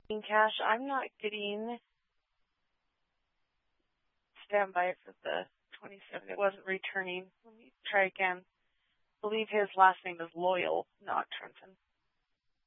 In cash, I'm not getting standby for the 27. It wasn't returning. Let me try again. I believe his last name is Loyal, not Trenton.